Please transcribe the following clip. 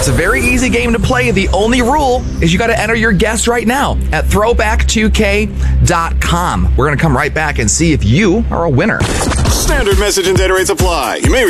It's a very easy game to play. The only rule is you got to enter your guess right now at throwback2k.com. We're going to come right back and see if you are a winner. Standard message and data rates apply. You may